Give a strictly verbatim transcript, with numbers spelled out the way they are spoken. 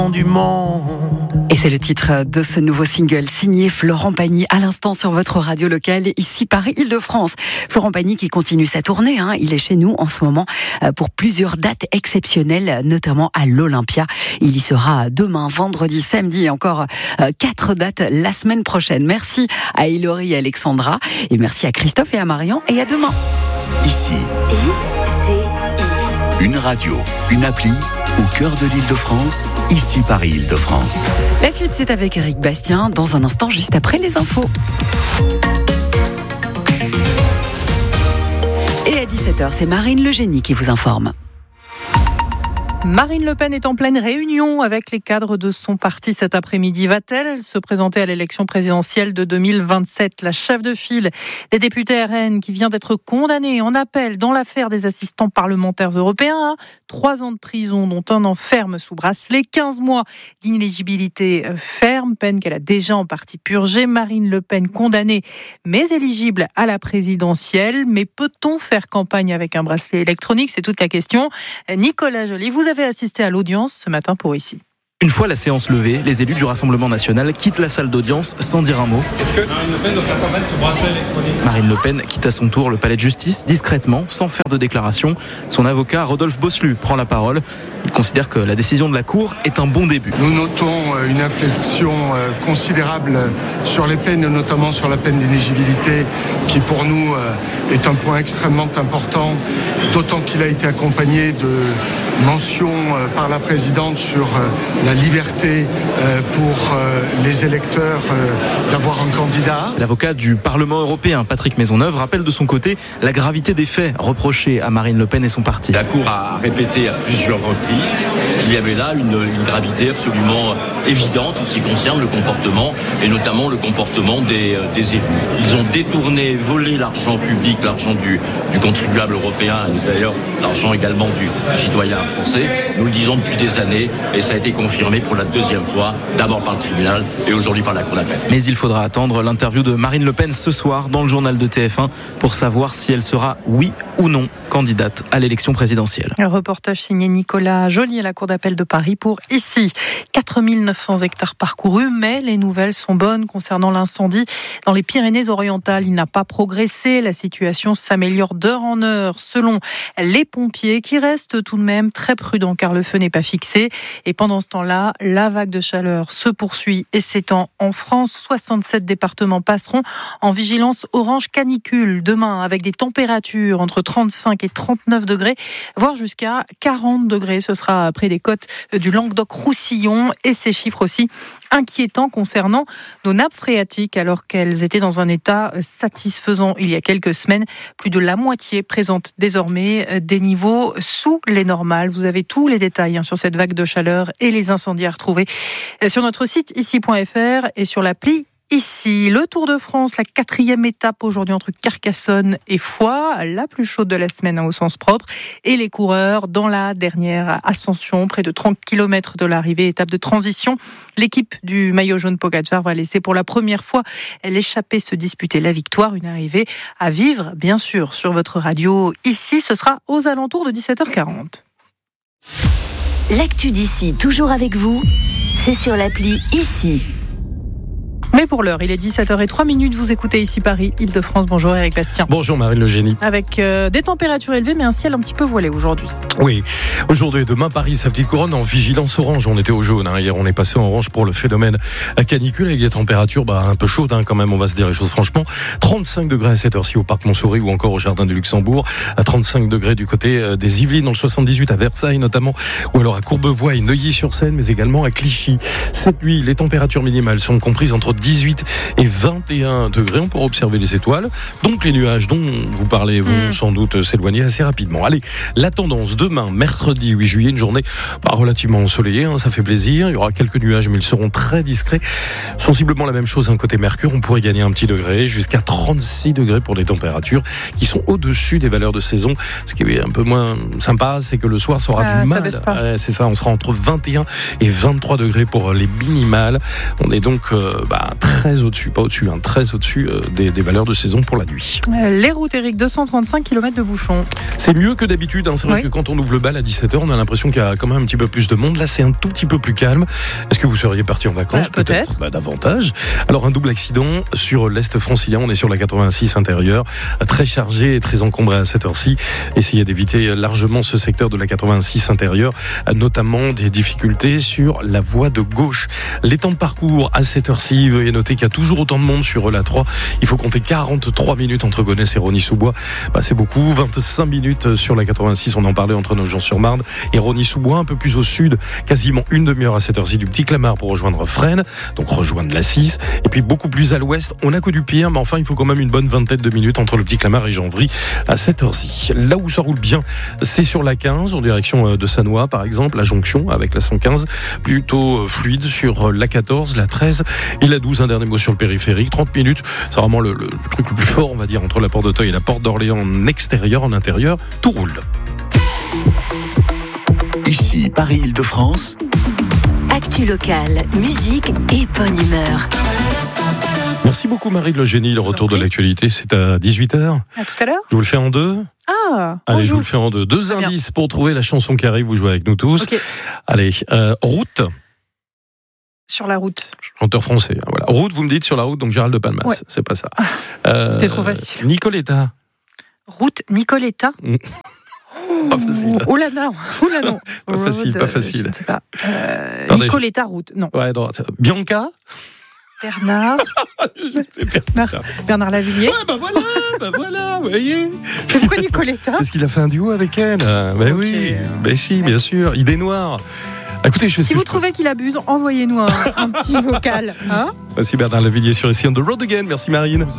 du monde. Et c'est le titre de ce nouveau single signé Florent Pagny à l'instant sur votre radio locale ici Paris-Île-de-France. Florent Pagny qui continue sa tournée, hein. Il est chez nous en ce moment pour plusieurs dates exceptionnelles, notamment à l'Olympia. Il y sera demain, vendredi, samedi et encore quatre dates la semaine prochaine. Merci à Hilary et Alexandra et merci à Christophe et à Marion et à demain. Ici, I C I. Une radio, une appli au cœur de l'Île-de-France, ici Paris-Île-de-France. La suite, c'est avec Eric Bastien dans un instant, juste après les infos. Et à dix-sept heures, c'est Marine Le Génie qui vous informe. Marine Le Pen est en pleine réunion avec les cadres de son parti cet après-midi. Va-t-elle se présenter à l'élection présidentielle de deux mille vingt-sept ? La chef de file des députés R N qui vient d'être condamnée en appel dans l'affaire des assistants parlementaires européens. Trois ans de prison, dont un an ferme sous bracelet, quinze mois d'inéligibilité ferme, peine qu'elle a déjà en partie purgée. Marine Le Pen condamnée mais éligible à la présidentielle. Mais peut-on faire campagne avec un bracelet électronique ? C'est toute la question. Nicolas Joly, vous avez assisté à l'audience ce matin pour Ici. Une fois la séance levée, les élus du Rassemblement national quittent la salle d'audience sans dire un mot. Est-ce que Marine Le Pen doit faire campagne sous bracelet électronique ? Marine Le Pen quitte à son tour le palais de justice, discrètement, sans faire de déclaration. Son avocat, Rodolphe Boslu, prend la parole. Il considère que la décision de la Cour est un bon début. Nous notons une inflexion considérable sur les peines, notamment sur la peine d'inéligibilité, qui pour nous est un point extrêmement important, d'autant qu'il a été accompagné de mentions par la présidente sur la liberté pour les électeurs d'avoir un candidat. L'avocat du Parlement européen, Patrick Maisonneuve, rappelle de son côté la gravité des faits reprochés à Marine Le Pen et son parti. La Cour a répété à plusieurs reprises qu'il y avait là une, une gravité absolument évidente en ce qui concerne le comportement, et notamment le comportement des, des élus. Ils ont détourné, volé l'argent public, l'argent du, du contribuable européen, et d'ailleurs l'argent également du citoyen français. Nous le disons depuis des années, et ça a été confirmé pour la deuxième fois, d'abord par le tribunal et aujourd'hui par la Cour d'appel. Mais il faudra attendre l'interview de Marine Le Pen ce soir dans le journal de T F un pour savoir si elle sera, oui ou non, candidate à l'élection présidentielle. Un reportage signé Nicolas Joly à la Cour d'appel de Paris pour Ici. quatre mille neuf cents hectares parcourus, mais les nouvelles sont bonnes concernant l'incendie dans les Pyrénées-Orientales. Il n'a pas progressé, la situation s'améliore d'heure en heure selon les pompiers qui restent tout de même très prudents car le feu n'est pas fixé. Et pendant ce temps-là, la vague de chaleur se poursuit et s'étend en France. soixante-sept départements passeront en vigilance orange canicule demain avec des températures entre trente-cinq et trente-neuf degrés, voire jusqu'à quarante degrés. Ce sera près des côtes du Languedoc-Roussillon et ces chiffres aussi inquiétants concernant nos nappes phréatiques alors qu'elles étaient dans un état satisfaisant il y a quelques semaines. Plus de la moitié présente désormais des niveaux sous les normales. Vous avez tous les détails hein, sur cette vague de chaleur et les incendies à retrouver sur notre site ici point f r et sur l'appli Ici, le Tour de France, la quatrième étape aujourd'hui entre Carcassonne et Foix, la plus chaude de la semaine hein, au sens propre. Et les coureurs dans la dernière ascension, près de trente kilomètres de l'arrivée, étape de transition. L'équipe du maillot jaune Pogacar va laisser pour la première fois l'échappée se disputer la victoire. Une arrivée à vivre, bien sûr, sur votre radio. Ici, ce sera aux alentours de dix-sept heures quarante. L'actu d'ici, toujours avec vous, c'est sur l'appli Ici. Mais pour l'heure, il est dix-sept heures zéro trois, vous écoutez Ici Paris, Île-de-France. Bonjour Eric Bastien. Bonjour Marine Le Génie. Avec euh, des températures élevées, mais un ciel un petit peu voilé aujourd'hui. Oui, aujourd'hui et demain, Paris, sa petite couronne en vigilance orange. On était au jaune, hein. Hier on est passé en orange pour le phénomène canicule avec des températures bah, un peu chaudes hein, quand même, on va se dire les choses franchement. trente-cinq degrés à cette heure-ci au Parc Montsouris ou encore au Jardin du Luxembourg. À trente-cinq degrés du côté des Yvelines dans le soixante-dix-huit à Versailles notamment, ou alors à Courbevoie et Neuilly-sur-Seine, mais également à Clichy. Cette nuit, les températures minimales sont comprises entre dix-huit et vingt et un degrés. On pourra observer les étoiles. Donc les nuages dont vous parlez vont mmh. sans doute s'éloigner assez rapidement. Allez, la tendance demain, mercredi huit juillet, une journée bah, relativement ensoleillée, hein, ça fait plaisir. Il y aura quelques nuages, mais ils seront très discrets. Sensiblement la même chose hein, côté Mercure. On pourrait gagner un petit degré, jusqu'à trente-six degrés pour des températures qui sont au-dessus des valeurs de saison. Ce qui est un peu moins sympa, c'est que le soir, ça aura ah, du ça mal. baisse pas. Ouais, c'est ça, on sera entre vingt et un et vingt-trois degrés pour les minimales. On est donc euh, bah, très au-dessus, pas au-dessus, hein, très au-dessus euh, des, des valeurs de saison pour la nuit. Les routes, Eric, deux cent trente-cinq kilomètres de bouchons. C'est mieux que d'habitude, hein. C'est vrai oui. que quand on ouvre le bal à dix-sept heures, on a l'impression qu'il y a quand même un petit peu plus de monde. Là, c'est un tout petit peu plus calme. Est-ce que vous seriez parti en vacances ? Bah, peut-être. peut-être. Bah, davantage. Alors, un double accident sur l'Est francilien. On est sur la quatre-vingt-six intérieure, très chargé et très encombré à cette heure-ci. Essayez d'éviter largement ce secteur de la quatre-vingt-six intérieure, notamment des difficultés sur la voie de gauche. Les temps de parcours à cette heure-ci, veuillez noter qu'il y a toujours autant de monde sur l'A trois. Il faut compter quarante-trois minutes entre Gonesse et Rosny-sous-Bois. Bah, c'est beaucoup. vingt-cinq minutes sur la quatre-vingt-six. On en parlait entre Nogent-sur-Marne et Rosny-sous-Bois. Un peu plus au sud, quasiment une demi-heure à cette heure-ci du Petit Clamart pour rejoindre Fresnes. Donc rejoindre la six. Et puis beaucoup plus à l'ouest, on a que du pire. Mais enfin, il faut quand même une bonne vingtaine de minutes entre le Petit Clamart et Janvry à cette heure-ci. Là où ça roule bien, c'est sur la quinze, en direction de Sannois, par exemple, la jonction avec la cent quinze. Plutôt fluide sur la quatorze, la treize et la douze. Un dernier mot sur le périphérique. trente minutes, c'est vraiment le, le, le truc le plus fort, on va dire, entre la porte d'Auteuil et la porte d'Orléans en extérieur, en intérieur. Tout roule. Ici, Paris-Île-de-France. Actu locale, musique et bonne humeur. Merci beaucoup Marie de Le Génie. Le retour de l'actualité, c'est à dix-huit heures. À tout à l'heure. Je vous le fais en deux. Ah, Allez, je vous le fais en deux. Deux Très indices bien. Pour trouver la chanson qui arrive. Vous jouez avec nous tous. Okay. Allez, euh, route. Sur la route. Chanteur français. Voilà. Route, vous me dites sur la route, donc Gérald de Palmas. Ouais. C'est pas ça. Euh, C'était trop facile. Nicoletta. Route Nicoletta. Mmh. Pas facile. Oh là non, oh là non. Pas route, facile, pas facile. Je ne sais pas. Euh, Attendez, Nicoletta route, non. Ouais, non. Bianca. Bernard. C'est Bernard. Bernard Lavilliers. Ouais, bah voilà, bah voilà, vous voyez. Mais pourquoi Nicoletta ? Parce qu'il a fait un duo avec elle. Ben okay. oui, ben si, bien sûr. Idée noire. Écoutez, je fais si vous trouvez peux. qu'il abuse, envoyez-nous un, un petit vocal. Hein. Voici Bernard Lavilliers sur les C on the Road Again. Merci Marine.